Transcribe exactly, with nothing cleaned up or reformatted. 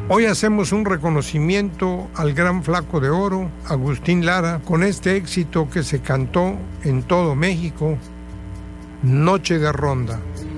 Hoy hacemos un reconocimiento al gran flaco de oro, Agustín Lara, con este éxito que se cantó en todo México, Noche de Ronda.